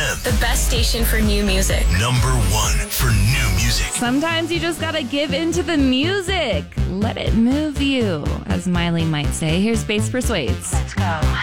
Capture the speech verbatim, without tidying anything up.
M. The best station for new music. Number one for new music. Sometimes you just gotta give into the music. Let it move you, as Miley might say. Here's Bass Persuades. Let's go.